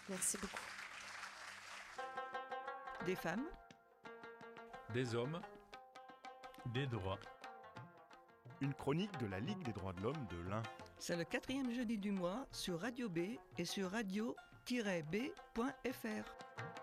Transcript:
Merci beaucoup. Des femmes, Des hommes, des droits. Une chronique de la Ligue des droits de l'homme de l'Ain. c'est le 4e jeudi du mois sur Radio B et sur radio-b.fr.